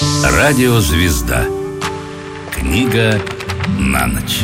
Радиозвезда. Книга на ночь.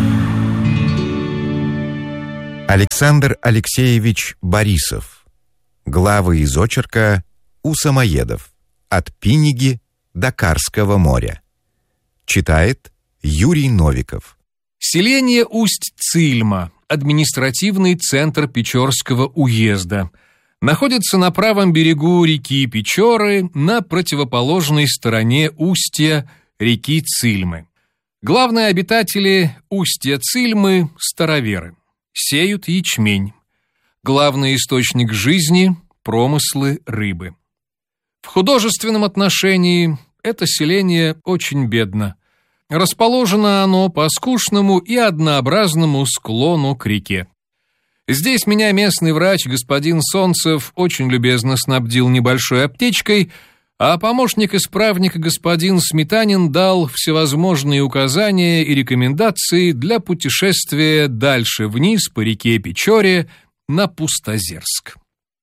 Александр Алексеевич Борисов. Главы из очерка «У самоедов. От Пиниги до Карского моря». Читает Юрий Новиков. Селение Усть-Цильма, административный центр Печорского уезда, находится на правом берегу реки Печоры, на противоположной стороне устья реки Цильмы. Главные обитатели устья Цильмы – староверы. Сеют ячмень. Главный источник жизни – промыслы рыбы. В художественном отношении это селение очень бедно. Расположено оно по скучному и однообразному склону к реке. Здесь меня местный врач господин Солнцев очень любезно снабдил небольшой аптечкой, а помощник исправника господин Сметанин дал всевозможные указания и рекомендации для путешествия дальше вниз по реке Печоре на Пустозерск.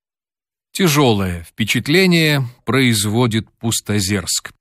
Тяжелое впечатление производит Пустозерск.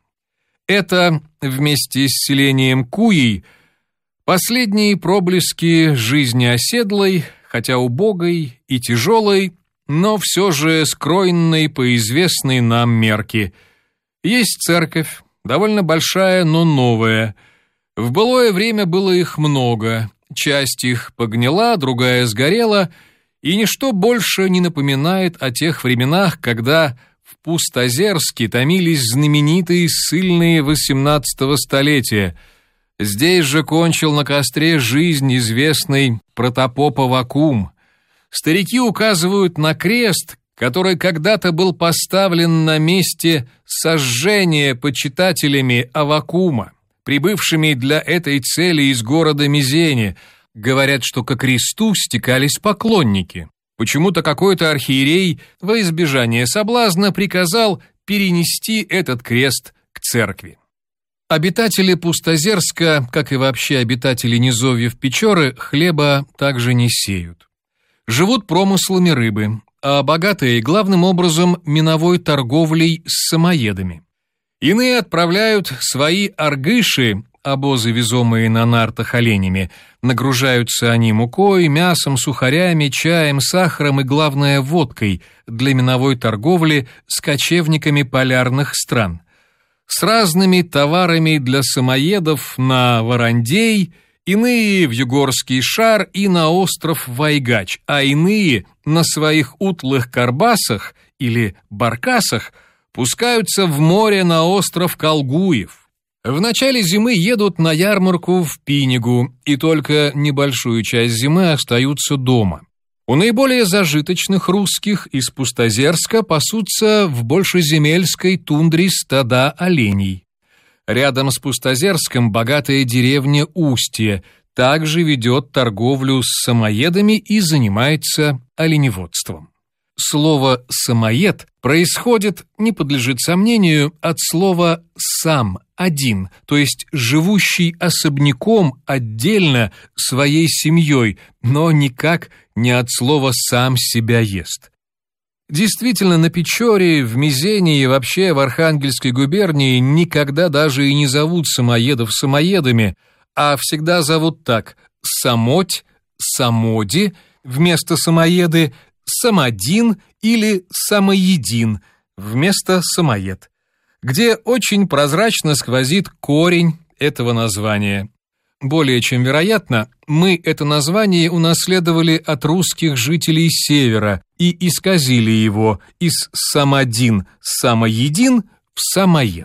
Это, вместе с селением Куей, последние проблески жизни оседлой, хотя убогой и тяжелой, но все же скроенной по известной нам мерке. Есть церковь, довольно большая, но новая. В былое время было их много, часть их погнила, другая сгорела, и ничто больше не напоминает о тех временах, когда в Пустозерске томились знаменитые ссыльные XVIII столетия. Здесь же кончил на костре жизнь известный протопоп Аввакум. Старики указывают на крест, который когда-то был поставлен на месте сожжения почитателями Аввакума, прибывшими для этой цели из города Мизени. Говорят, что ко кресту стекались поклонники. Почему-то какой-то архиерей во избежание соблазна приказал перенести этот крест к церкви. Обитатели Пустозерска, как и вообще обитатели низовьев Печоры, хлеба также не сеют. Живут промыслами рыбы, а богатые главным образом миновой торговлей с самоедами. Иные отправляют свои аргыши, обозы, везомые на нартах оленями. Нагружаются они мукой, мясом, сухарями, чаем, сахаром и, главное, водкой для миновой торговли с кочевниками полярных стран. С разными товарами для самоедов на Варандей, иные в Югорский шар и на остров Вайгач, а иные на своих утлых карбасах или баркасах пускаются в море на остров Колгуев. В начале зимы едут на ярмарку в Пинигу, и только небольшую часть зимы остаются дома. У наиболее зажиточных русских из Пустозерска пасутся в большеземельской тундре стада оленей. Рядом с Пустозерском богатая деревня Устье также ведет торговлю с самоедами и занимается оленеводством. Слово «самоед» происходит, не подлежит сомнению, от слова «сам», «один», то есть живущий особняком, отдельно, своей семьей, но никак не от слова «сам себя ест». Действительно, на Печоре, в Мизени и вообще в Архангельской губернии никогда даже и не зовут самоедов самоедами, а всегда зовут так: самоть, самоди, вместо самоеды самодин или самоедин вместо самоед, где очень прозрачно сквозит корень этого названия. Более чем вероятно, мы это название унаследовали от русских жителей Севера и исказили его из самодин, самоедин в самоед.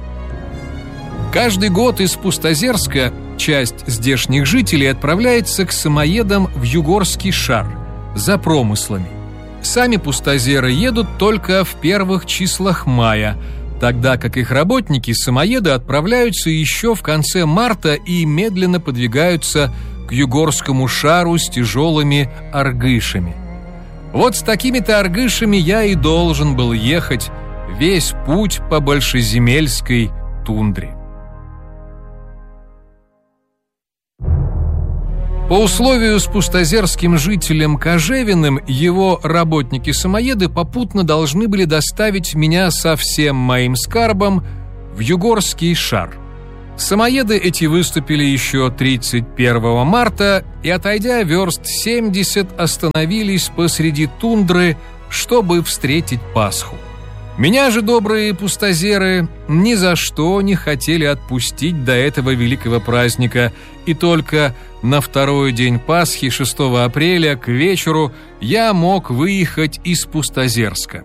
Каждый год из Пустозерска часть здешних жителей отправляется к самоедам в Югорский шар за промыслами. Сами пустозеры едут только в первых числах мая, тогда как их работники-самоеды отправляются еще в конце марта и медленно подвигаются к Югорскому шару с тяжелыми аргышами. Вот с такими-то аргышами я и должен был ехать весь путь по большеземельской тундре. По условию с пустозерским жителем Кожевиным, его работники-самоеды попутно должны были доставить меня со всем моим скарбом в в Югорский шар. Самоеды эти выступили еще 31 марта и, отойдя верст 70, остановились посреди тундры, чтобы встретить Пасху. Меня же добрые пустозеры ни за что не хотели отпустить до этого великого праздника, и только на второй день Пасхи, 6 апреля, к вечеру, я мог выехать из Пустозерска.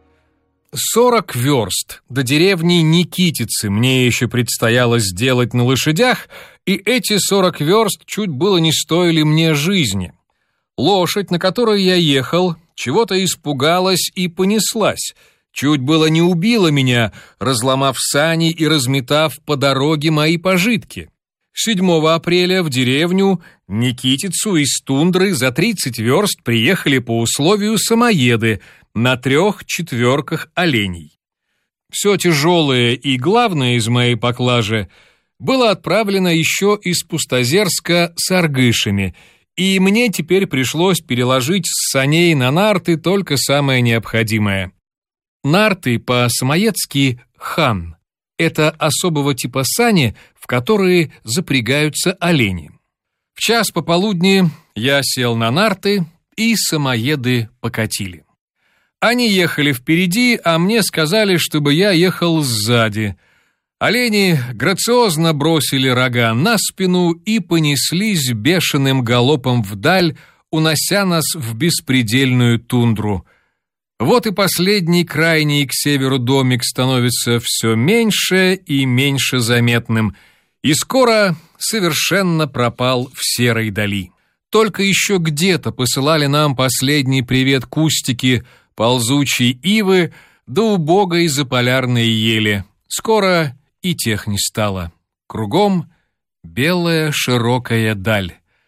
40 верст до деревни Никитицы мне еще предстояло сделать на лошадях, и эти 40 верст чуть было не стоили мне жизни. Лошадь, на которой я ехал, чего-то испугалась и понеслась, чуть было не убила меня, разломав сани и разметав по дороге мои пожитки. 7 апреля в деревню Никитицу из тундры за 30 верст приехали по условию самоеды на 3 четверках оленей. Все тяжелое и главное из моей поклажи было отправлено еще из Пустозерска с аргышами, и мне теперь пришлось переложить с саней на нарты только самое необходимое. Нарты по-самоедски хан. Это особого типа сани, в которые запрягаются олени. В час пополудни я сел на нарты, и самоеды покатили. Они ехали впереди, а мне сказали, чтобы я ехал сзади. Олени грациозно бросили рога на спину и понеслись бешеным галопом вдаль, унося нас в беспредельную тундру. Вот и последний, крайний к северу домик становится все меньше и меньше заметным, и скоро совершенно пропал в серой дали. Только еще где-то посылали нам последний привет кустики, ползучие ивы, да убогой заполярной ели. Скоро и тех не стало. Кругом белая широкая даль.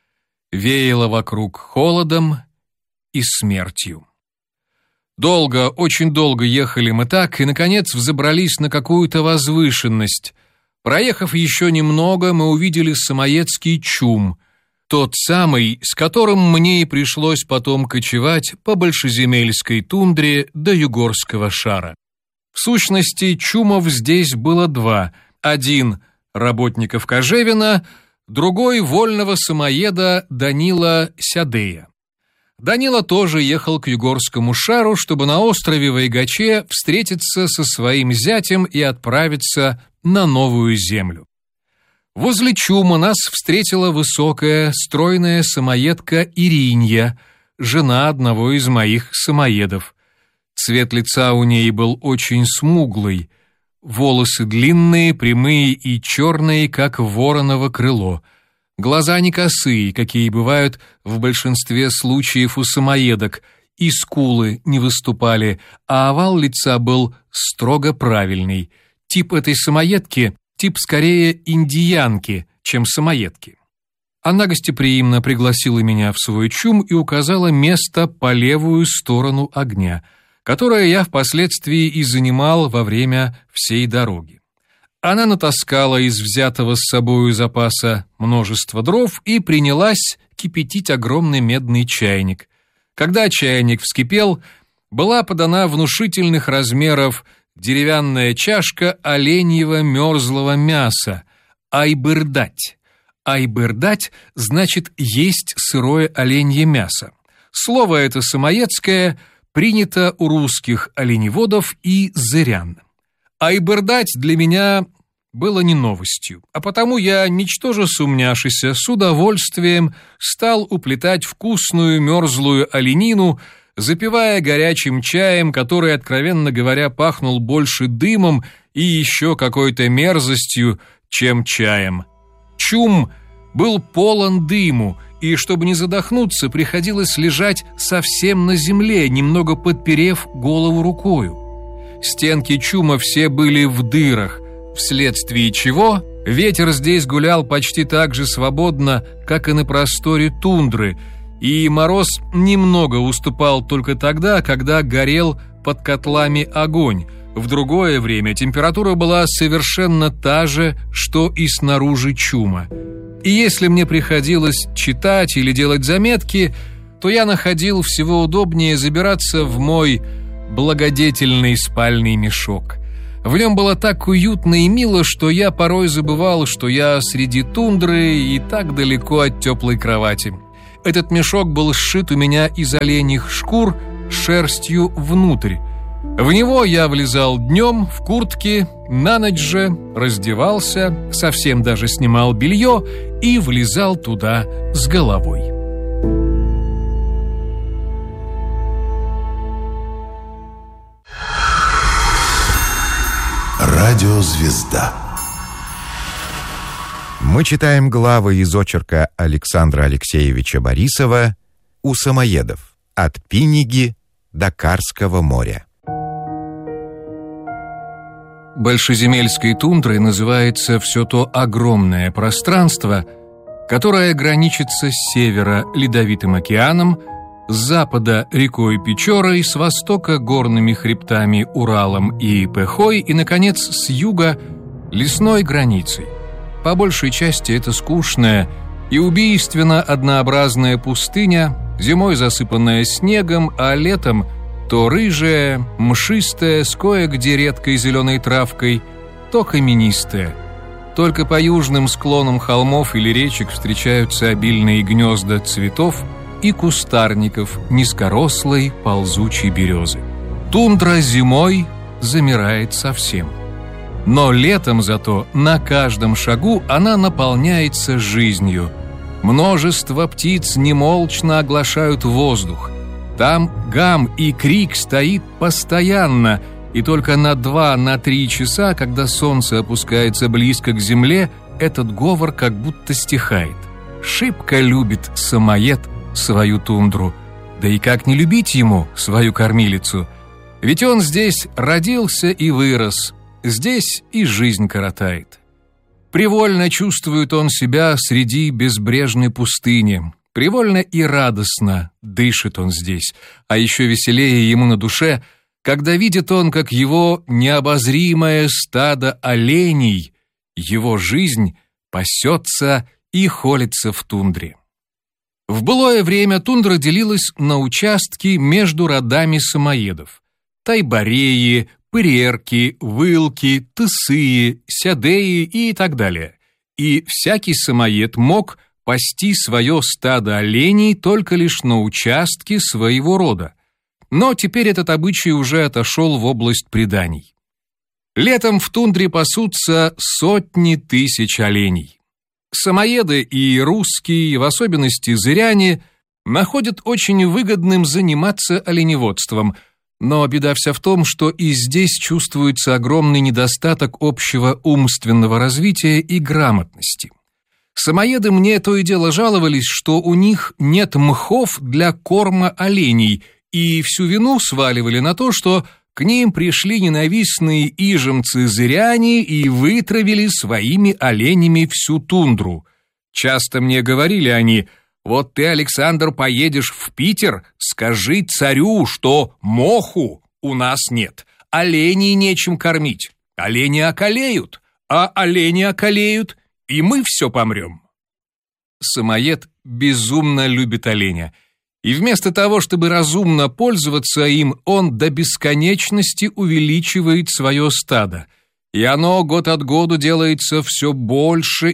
Веяло вокруг холодом и смертью. Долго, очень долго ехали мы так, и, наконец, взобрались на какую-то возвышенность. Проехав еще немного, мы увидели самоедский чум, тот самый, с которым мне и пришлось потом кочевать по большеземельской тундре до Югорского шара. В сущности, чумов здесь было 2. Один — работников Кожевина, другой — вольного самоеда Данила Сядея. Данила тоже ехал к Югорскому шару, чтобы на острове Вайгаче встретиться со своим зятем и отправиться на новую землю. Возле чума нас встретила высокая, стройная самоедка Иринья, жена одного из моих самоедов. Цвет лица у ней был очень смуглый, волосы длинные, прямые и черные, как вороново крыло. Глаза не косые, какие бывают в большинстве случаев у самоедок, и скулы не выступали, а овал лица был строго правильный. Тип этой самоедки — тип скорее индиянки, чем самоедки. Она гостеприимно пригласила меня в свой чум и указала место по левую сторону огня, которое я впоследствии и занимал во время всей дороги. Она натаскала из взятого с собою запаса множество дров и принялась кипятить огромный медный чайник. Когда чайник вскипел, была подана внушительных размеров деревянная чашка оленьего мерзлого мяса, айбырдать. Айбырдать значит есть сырое оленье мясо. Слово это самоедское принято у русских оленеводов и зырян. Айбырдать для меня было не новостью, а потому я, ничтоже сумняшися, с удовольствием стал уплетать вкусную мерзлую оленину, запивая горячим чаем, который, откровенно говоря, пахнул больше дымом и еще какой-то мерзостью, чем чаем. Чум был полон дыму, и, чтобы не задохнуться, приходилось лежать совсем на земле, немного подперев голову рукою. Стенки чума все были в дырах, вследствие чего ветер здесь гулял почти так же свободно, как и на просторе тундры, и мороз немного уступал только тогда, когда горел под котлами огонь. В другое время температура была совершенно та же, что и снаружи чума. И если мне приходилось читать или делать заметки, то я находил всего удобнее забираться в мой благодетельный спальный мешок. В нем было так уютно и мило, что я порой забывал, что я среди тундры и так далеко от теплой кровати. Этот мешок был сшит у меня из оленьих шкур шерстью внутрь. В него я влезал днем в куртке, на ночь же раздевался, совсем даже снимал белье и влезал туда с головой. Радиозвезда. Мы читаем главы из очерка Александра Алексеевича Борисова «У самоедов. От Пиниги до Карского моря». Большеземельской тундрой называется все то огромное пространство, которое граничится с севера ледовитым океаном, с запада рекой Печорой, с востока горными хребтами Уралом и Пехой и, наконец, с юга лесной границей. По большей части это скучная и убийственно однообразная пустыня, зимой засыпанная снегом, а летом то рыжая, мшистая, с кое-где редкой зеленой травкой, то каменистая. Только по южным склонам холмов или речек встречаются обильные гнезда цветов и кустарников низкорослой ползучей березы. Тундра зимой замирает совсем. Но летом зато на каждом шагу она наполняется жизнью. Множество птиц немолчно оглашают воздух. Там гам и крик стоит постоянно, и только на 2-3 часа, когда солнце опускается близко к земле, этот говор как будто стихает. Шибко любит самоед свою тундру. Да и как не любить ему свою кормилицу? Ведь он здесь родился и вырос, здесь и жизнь коротает. Привольно чувствует он себя среди безбрежной пустыни. Привольно и радостно дышит он здесь, а еще веселее ему на душе, когда видит он, как его необозримое стадо оленей, его жизнь пасется и холится в тундре. В былое время тундра делилась на участки между родами самоедов: тайбареи, пырерки, вылки, тысые, сядеи и так далее. И всякий самоед мог пасти свое стадо оленей только лишь на участке своего рода. Но теперь этот обычай уже отошел в область преданий. Летом в тундре пасутся сотни тысяч оленей. Самоеды и русские, в особенности зыряне, находят очень выгодным заниматься оленеводством, но беда вся в том, что и здесь чувствуется огромный недостаток общего умственного развития и грамотности. Самоеды мне то и дело жаловались, что у них нет мхов для корма оленей, и всю вину сваливали на то, что к ним пришли ненавистные ижемцы-зыряне и вытравили своими оленями всю тундру. Часто мне говорили они: «Вот ты, Александр, поедешь в Питер, скажи царю, что моху у нас нет, оленей нечем кормить, олени околеют, а олени околеют, и мы все помрем». Самоед безумно любит оленя, и вместо того, чтобы разумно пользоваться им, он до бесконечности увеличивает свое стадо, и оно год от года делается все больше,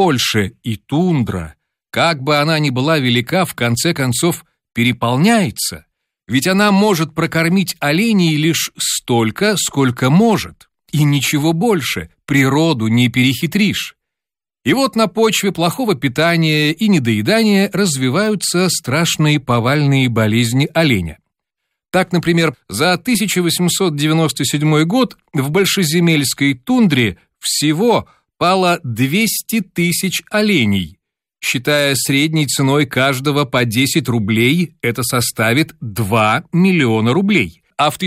и тундра, как бы она ни была велика, в конце концов переполняется, ведь она может прокормить оленей лишь столько, сколько может, и ничего больше, природу не перехитришь. И вот на почве плохого питания и недоедания развиваются страшные повальные болезни оленя. Так, например, за 1897 год в большеземельской тундре всего пало 200 тысяч оленей. Считая средней ценой каждого по 10 рублей, это составит 2 миллиона рублей. А в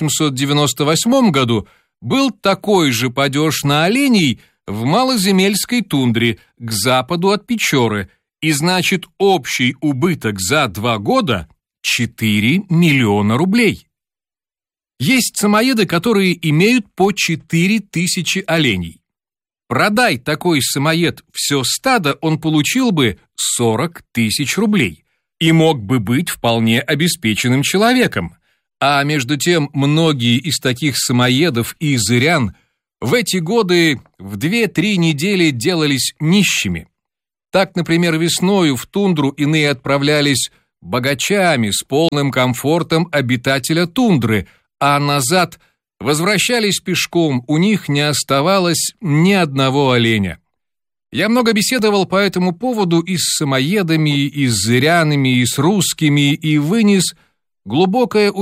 1898 году был такой же падеж на оленей в малоземельской тундре к западу от Печоры, и значит общий убыток за 2 года 4 миллиона рублей. Есть самоеды, которые имеют по 4000 оленей. Продай такой самоед все стадо, он получил бы 40 тысяч рублей и мог бы быть вполне обеспеченным человеком. А между тем многие из таких самоедов и зырян в эти годы в 2-3 недели делались нищими. Так, например, весною в тундру иные отправлялись богачами с полным комфортом обитателя тундры, а назад возвращались пешком, у них не оставалось ни одного оленя. Я много беседовал по этому поводу и с самоедами, и с зырянами, и с русскими, и вынес глубокое